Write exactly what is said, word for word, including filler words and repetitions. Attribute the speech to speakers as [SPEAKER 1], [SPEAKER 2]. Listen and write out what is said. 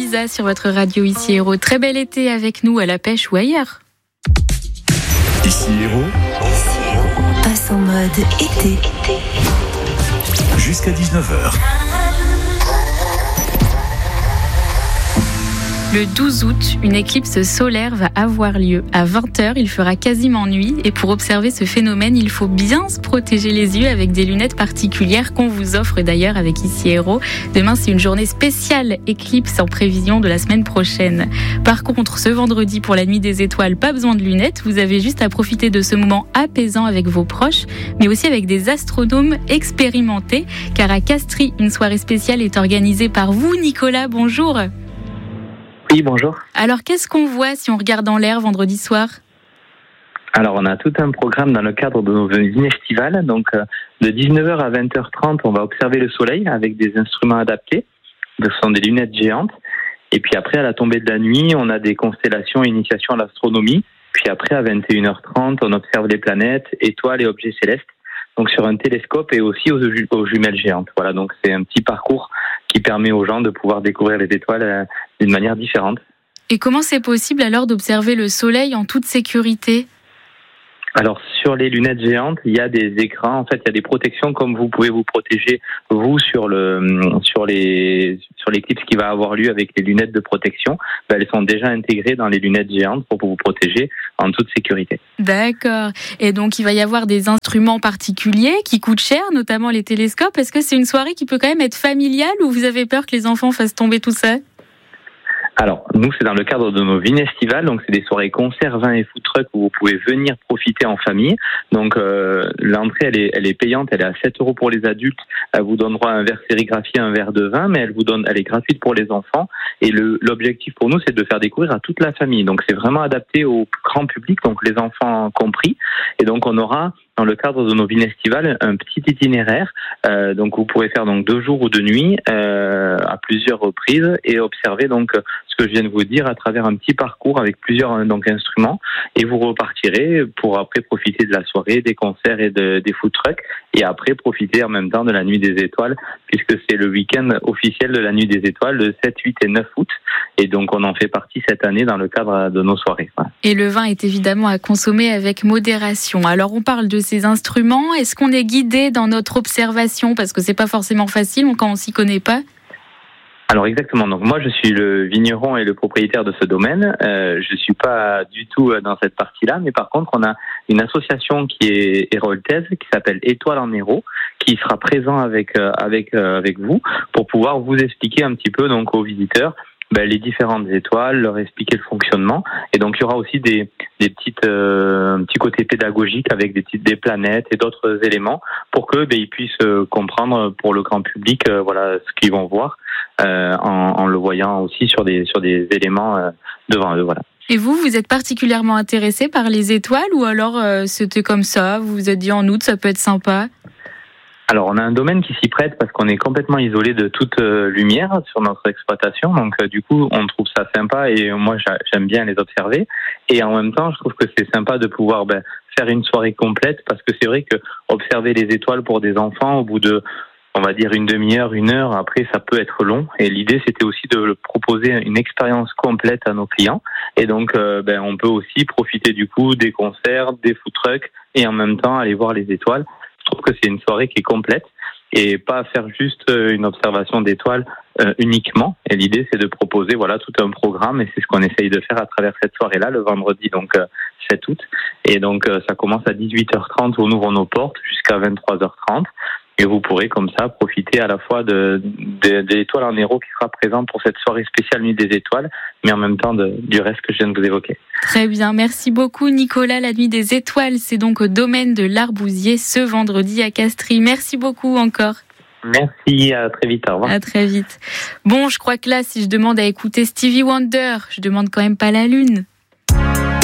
[SPEAKER 1] Lisa sur votre radio Ici Héros. Très bel été avec nous à la pêche ou ailleurs.
[SPEAKER 2] Ici Héros.
[SPEAKER 3] Ici Héros passe en mode été.
[SPEAKER 2] Jusqu'à dix-neuf heures.
[SPEAKER 1] Le douze août, une éclipse solaire va avoir lieu. À vingt heures, il fera quasiment nuit et pour observer ce phénomène, il faut bien se protéger les yeux avec des lunettes particulières qu'on vous offre d'ailleurs avec Ici Héros. Demain, c'est une journée spéciale éclipse en prévision de la semaine prochaine. Par contre, ce vendredi, pour la nuit des étoiles, pas besoin de lunettes. Vous avez juste à profiter de ce moment apaisant avec vos proches, mais aussi avec des astronomes expérimentés. Car à Castries, une soirée spéciale est organisée par vous, Nicolas. Bonjour.
[SPEAKER 4] Oui, bonjour.
[SPEAKER 1] Alors, qu'est-ce qu'on voit si on regarde en l'air vendredi soir ?
[SPEAKER 4] Alors, on a tout un programme dans le cadre de nos venues estivales. Donc, euh, de dix-neuf heures à vingt heures trente, on va observer le soleil avec des instruments adaptés. Ce sont des lunettes géantes. Et puis après, à la tombée de la nuit, on a des constellations et initiations à l'astronomie. Puis après, à vingt et une heures trente, on observe les planètes, étoiles et objets célestes. Donc, sur un télescope et aussi aux, aux jumelles géantes. Voilà, donc c'est un petit parcours qui permet aux gens de pouvoir découvrir les étoiles euh, d'une manière différente.
[SPEAKER 1] Et comment c'est possible alors d'observer le soleil en toute sécurité ?
[SPEAKER 4] Alors, sur les lunettes géantes, il y a des écrans. En fait, il y a des protections comme vous pouvez vous protéger, vous, sur le, sur les, sur l'éclipse qui va avoir lieu avec les lunettes de protection. Ben, elles sont déjà intégrées dans les lunettes géantes pour vous protéger en toute sécurité.
[SPEAKER 1] D'accord. Et donc, il va y avoir des instruments particuliers qui coûtent cher, notamment les télescopes. Est-ce que c'est une soirée qui peut quand même être familiale ou vous avez peur que les enfants fassent tomber tout ça ?
[SPEAKER 4] Alors, nous, c'est dans le cadre de nos vignes estivales, donc c'est des soirées concerts, vins et food truck où vous pouvez venir profiter en famille. Donc, euh, l'entrée, elle est, elle est payante, elle est à sept euros pour les adultes. Elle vous donnera un verre sérigraphié, un verre de vin, mais elle vous donne, elle est gratuite pour les enfants. Et le, l'objectif pour nous, c'est de faire découvrir à toute la famille. Donc, c'est vraiment adapté au grand public, donc les enfants compris. Et donc, on aura, dans le cadre de nos vignes estivales, un petit itinéraire. Euh, donc, vous pourrez faire donc deux jours ou deux nuits euh, à plusieurs reprises et observer donc ce que je viens de vous dire à travers un petit parcours avec plusieurs donc instruments. Et vous repartirez pour après profiter de la soirée, des concerts et de, des food trucks. Et après profiter en même temps de la nuit des étoiles, puisque c'est le week-end officiel de la nuit des étoiles, le sept, huit et neuf août. Et donc, on en fait partie cette année dans le cadre de nos soirées. Voilà.
[SPEAKER 1] Et le vin est évidemment à consommer avec modération. Alors, on parle de ces instruments. Est-ce qu'on est guidé dans notre observation ? Parce que c'est pas forcément facile quand on s'y connaît pas.
[SPEAKER 4] Alors exactement. Donc moi je suis le vigneron et le propriétaire de ce domaine. Euh, je suis pas du tout dans cette partie-là, mais par contre on a une association qui est héroltaise qui s'appelle Étoile en Héros, qui sera présent avec euh, avec euh, avec vous pour pouvoir vous expliquer un petit peu donc aux visiteurs ben, les différentes étoiles, leur expliquer le fonctionnement. Et donc il y aura aussi des des petites euh, un petit côté pédagogique avec des petites des planètes et d'autres éléments pour que ben, ils puissent euh, comprendre pour le grand public euh, voilà ce qu'ils vont voir. Euh, en, en le voyant aussi sur des sur des éléments euh, devant eux, voilà.
[SPEAKER 1] Et vous, vous êtes particulièrement intéressé par les étoiles ou alors euh, c'était comme ça, vous vous êtes dit en août ça peut être sympa ?
[SPEAKER 4] Alors on a un domaine qui s'y prête parce qu'on est complètement isolé de toute euh, lumière sur notre exploitation, donc euh, du coup on trouve ça sympa et moi j'aime bien les observer et en même temps je trouve que c'est sympa de pouvoir ben, faire une soirée complète parce que c'est vrai que observer les étoiles pour des enfants au bout de on va dire une demi-heure, une heure, après ça peut être long. Et l'idée c'était aussi de proposer une expérience complète à nos clients. Et donc euh, ben, on peut aussi profiter du coup des concerts, des food trucks et en même temps aller voir les étoiles. Je trouve que c'est une soirée qui est complète et pas faire juste une observation d'étoiles euh, uniquement. Et l'idée c'est de proposer voilà tout un programme et c'est ce qu'on essaye de faire à travers cette soirée-là, le vendredi donc euh, sept août. Et donc euh, ça commence à dix-huit heures trente, on ouvre nos portes jusqu'à vingt-trois heures trente. Et vous pourrez comme ça profiter à la fois de, de, de l'Étoile en Héros qui sera présente pour cette soirée spéciale Nuit des Étoiles, mais en même temps de, du reste que je viens de vous évoquer.
[SPEAKER 1] Très bien, merci beaucoup Nicolas. La Nuit des Étoiles, c'est donc au domaine de l'Arbousier ce vendredi à Castries. Merci beaucoup encore.
[SPEAKER 4] Merci, à très vite, au revoir.
[SPEAKER 1] À très vite. Bon, je crois que là, si je demande à écouter Stevie Wonder, je demande quand même pas la lune.